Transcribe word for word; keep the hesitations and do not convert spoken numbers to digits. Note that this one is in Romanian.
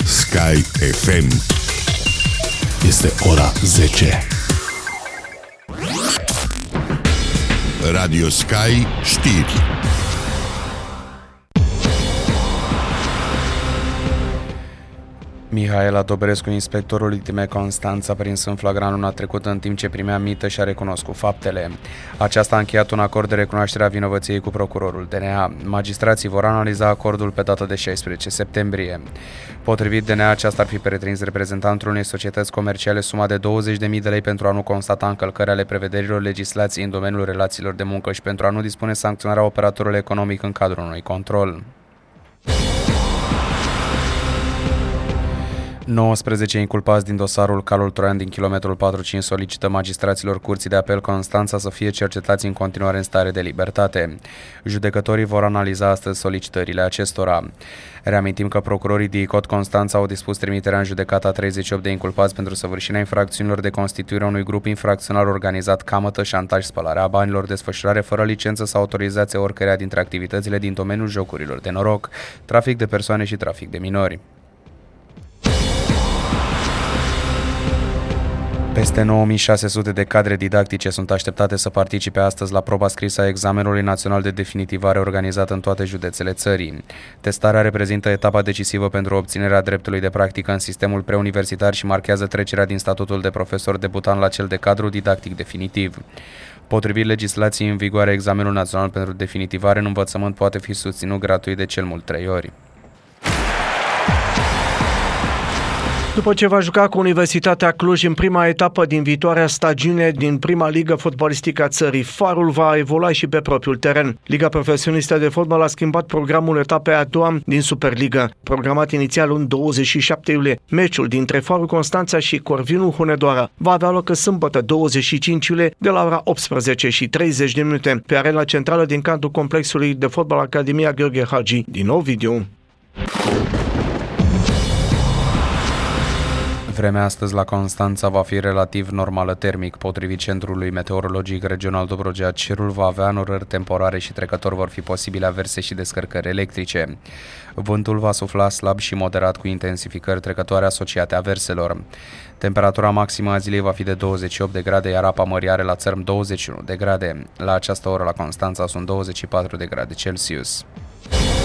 Sky F M. Este ora zece. Radio Sky știri. Mihaela Dobrescu, inspectorul I T M Constanța, prins în flagrant luna trecută în timp ce primea mită, și-a recunoscut faptele. Aceasta a încheiat un acord de recunoaștere a vinovăției cu procurorul D N A. Magistrații vor analiza acordul pe data de șaisprezece septembrie. Potrivit D N A, aceasta ar fi retrins reprezentantul unei societăți comerciale suma de douăzeci de mii de lei pentru a nu constata încălcări ale prevederilor legislației în domeniul relațiilor de muncă și pentru a nu dispune sancționarea operatorului economic în cadrul unui control. nouăsprezece inculpați din dosarul Calul Troian din kilometrul patruzeci și cinci solicită magistraților Curții de Apel Constanța să fie cercetați în continuare în stare de libertate. Judecătorii vor analiza astăzi solicitările acestora. Reamintim că procurorii D I C O T Constanța au dispus trimiterea în judecată a treizeci și opt de inculpați pentru săvârșirea infracțiunilor de constituire a unui grup infracțional organizat, camătă, șantaj, spălarea banilor, desfășurare fără licență sau autorizație oricăreia dintre activitățile din domeniul jocurilor de noroc, trafic de persoane și trafic de minori. Peste nouă mii șase sute de cadre didactice sunt așteptate să participe astăzi la proba scrisă a examenului național de definitivare organizat în toate județele țării. Testarea reprezintă etapa decisivă pentru obținerea dreptului de practică în sistemul preuniversitar și marchează trecerea din statutul de profesor debutant la cel de cadru didactic definitiv. Potrivit legislației în vigoare, examenul național pentru definitivare în învățământ poate fi susținut gratuit de cel mult trei ori. După ce va juca cu Universitatea Cluj în prima etapă din viitoarea stagiune din prima ligă fotbalistică a țării, Farul va evolua și pe propriul teren. Liga Profesionistă de Fotbal a schimbat programul etapei a doua din Superligă. Programat inițial în douăzeci și șapte iulie, meciul dintre Farul Constanța și Corvinul Hunedoara va avea loc sâmbătă douăzeci și cinci iulie de la ora optsprezece și treizeci de minute pe arena centrală din cadrul complexului de fotbal Academia Gheorghe Hagi din Ovidiu. Vremea astăzi la Constanța va fi relativ normală termic. Potrivit Centrului Meteorologic Regional Dobrogea, cerul va avea înnorări temporare și trecător vor fi posibile averse și descărcări electrice. Vântul va sufla slab și moderat cu intensificări trecătoare asociate averselor. Temperatura maximă a zilei va fi de douăzeci și opt de grade, iar apa mării are la țărm douăzeci și unu de grade. La această oră la Constanța sunt douăzeci și patru de grade Celsius.